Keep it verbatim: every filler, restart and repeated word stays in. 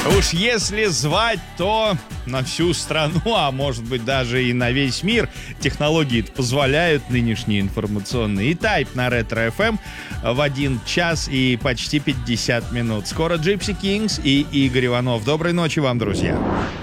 Уж если звать, то на всю страну, а может быть даже и на весь мир, технологии позволяют нынешние информационные. И тайп на Ретро эф эм в один час и почти пятьдесят минут. Скоро Gypsy Kings и Игорь Иванов. Доброй ночи вам, друзья.